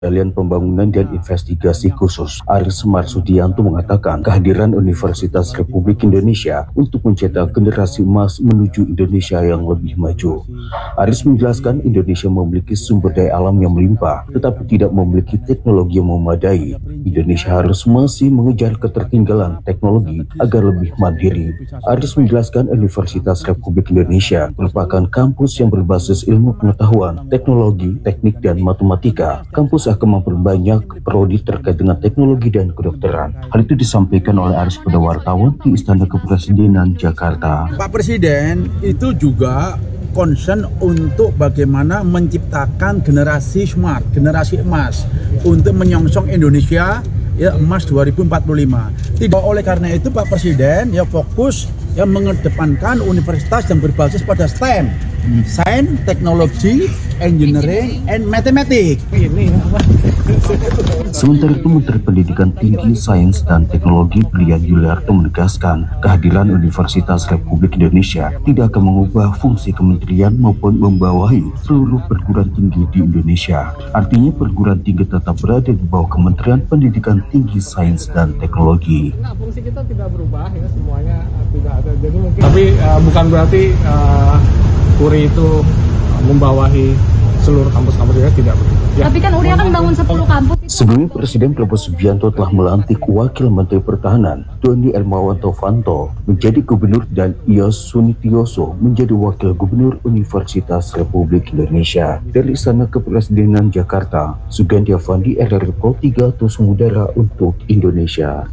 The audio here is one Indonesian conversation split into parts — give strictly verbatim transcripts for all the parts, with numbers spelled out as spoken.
Pengendalian Pembangunan dan Investigasi Khusus Aris Marsudianto mengatakan kehadiran Universitas Republik Indonesia untuk mencetak generasi emas menuju Indonesia yang lebih maju. Aris menjelaskan Indonesia memiliki sumber daya alam yang melimpah, tetapi tidak memiliki teknologi yang memadai. Indonesia harus masih mengejar ketertinggalan teknologi agar lebih mandiri. Aris menjelaskan Universitas Republik Indonesia merupakan kampus yang berbasis ilmu pengetahuan, teknologi, teknik, dan matematika. Kampus akan memperbanyak prodi terkait dengan teknologi dan kedokteran. Hal itu disampaikan oleh Aris pada wartawan di Istana Kepresidenan Jakarta. Pak Presiden itu juga concern untuk bagaimana menciptakan generasi smart, generasi emas untuk menyongsong Indonesia ya emas dua ribu empat puluh lima. Tidak oleh karena itu Pak Presiden ya fokus yang mengedepankan universitas yang berbasis pada STEM, hmm. Science, Teknologi, Engineering, and Mathematics. Sementara itu, Menteri Pendidikan Tinggi, Sains, dan Teknologi Brian Yuliarto menegaskan kehadiran Universitas Republik Indonesia tidak akan mengubah fungsi kementerian maupun membawahi seluruh perguruan tinggi di Indonesia. Artinya perguruan tinggi tetap berada di bawah Kementerian Pendidikan Tinggi, Sains, dan Teknologi. Nah, fungsi kita tidak berubah ya, semuanya tidak ada. Jadi mungkin tapi uh, bukan berarti uh, U R I itu uh, membawahi seluruh kampus-kampus ya, tidak begitu. Ya. Tapi kan U R I akan bangun sepuluh kampus. Sebelumnya Presiden Prabowo Subianto telah melantik Wakil Menteri Pertahanan Doni Hermawan Taufanto menjadi gubernur dan Iyas Sunitioso menjadi Wakil Gubernur Universitas Republik Indonesia. Dari Istana Kepresidenan Jakarta, Sugandi Avandi, R R I Pro tiga Tus Mudara untuk Indonesia.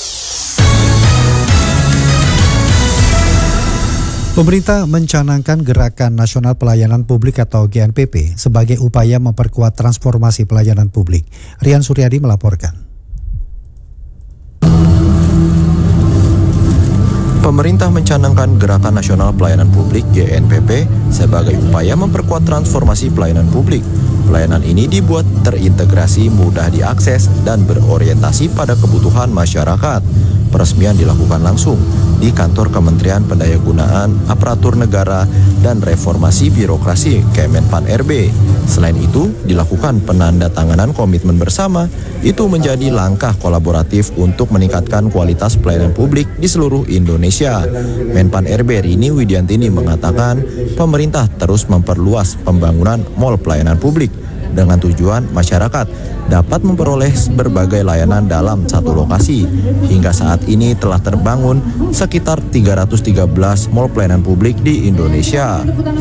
Pemerintah mencanangkan Gerakan Nasional Pelayanan Publik atau G N P P sebagai upaya memperkuat transformasi pelayanan publik. Rian Suryadi melaporkan. Pemerintah mencanangkan Gerakan Nasional Pelayanan Publik G N P P sebagai upaya memperkuat transformasi pelayanan publik. Pelayanan ini dibuat terintegrasi, mudah diakses, dan berorientasi pada kebutuhan masyarakat. Peresmian dilakukan langsung di kantor Kementerian Pendayagunaan Aparatur Negara dan Reformasi Birokrasi Kemenpan R B. Selain itu, dilakukan penandatanganan komitmen bersama. Itu menjadi langkah kolaboratif untuk meningkatkan kualitas pelayanan publik di seluruh Indonesia. Menpan R B Rini Widiantini mengatakan, pemerintah terus memperluas pembangunan mal pelayanan publik dengan tujuan masyarakat dapat memperoleh berbagai layanan dalam satu lokasi. Hingga saat ini telah terbangun sekitar tiga ratus tiga belas mal pelayanan publik di Indonesia. Kepala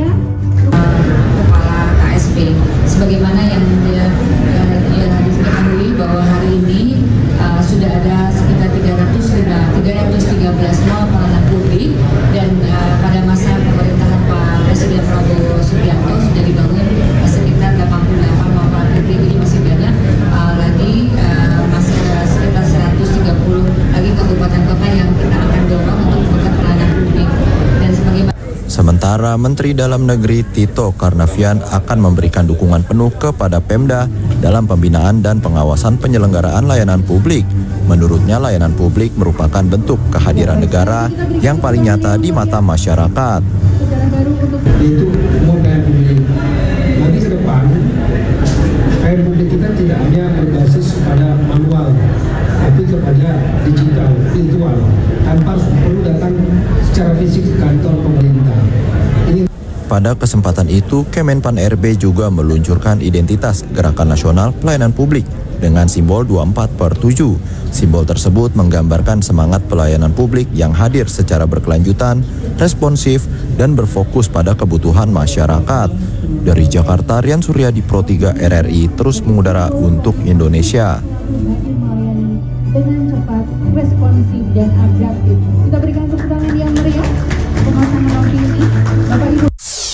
K S P, sebagaimana yang dia, dia diketahui bahwa hari ini uh, sudah ada sekitar tiga ratus tiga belas mal pelayanan publik dan uh, pada masa pemerintahan Pak Presiden Prabowo Subianto sudah dibangun uh, sekitar delapan puluh delapan mal pelayanan publik. Jadi masih banyak uh, lagi uh, masih ada sekitar seratus tiga puluh lagi kabupaten kota yang kita akan dorong untuk membuka pelayanan publik. Dan sebagai Sementara Menteri Dalam Negeri Tito Karnavian akan memberikan dukungan penuh kepada Pemda dalam pembinaan dan pengawasan penyelenggaraan layanan publik. Menurutnya, layanan publik merupakan bentuk kehadiran negara yang paling nyata di mata masyarakat. Itu umum pelayanan publik. Nanti ke depan, pelayanan publik kita tidak hanya berbasis pada manual, tapi kepada digital, virtual, tanpa perlu datang secara fisik ke kantor pemerintah. Ini Pada kesempatan itu, Kemenpan R B juga meluncurkan identitas Gerakan Nasional Pelayanan Publik dengan simbol dua puluh empat per tujuh. Simbol tersebut menggambarkan semangat pelayanan publik yang hadir secara berkelanjutan, responsif, dan berfokus pada kebutuhan masyarakat. Dari Jakarta, Rian Suryadi, Pro tiga R R I, terus mengudara untuk Indonesia. Dengan cepat, responsif, dan adaptif. Kita berikan tepuk tangan yang meriah. Penguasa mewakili Bapak Ibu.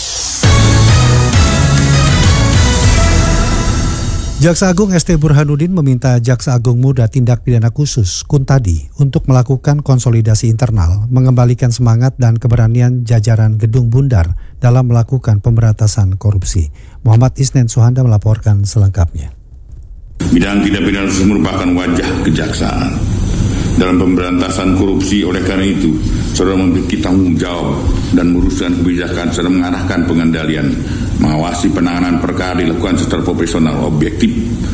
Jaksa Agung S T Burhanuddin meminta Jaksa Agung Muda Tindak Pidana Khusus Kuntadi untuk melakukan konsolidasi internal, mengembalikan semangat dan keberanian jajaran Gedung Bundar dalam melakukan pemberantasan korupsi. Muhammad Isnen Suhanda melaporkan selengkapnya. Bidang tindak pidana khusus merupakan wajah kejaksaan. dalam pemberantasan korupsi. Oleh karena itu, saudara memiliki tanggung jawab dan merusakkan kebijakan serta mengarahkan pengendalian, mengawasi penanganan perkara dilakukan secara profesional, objektif,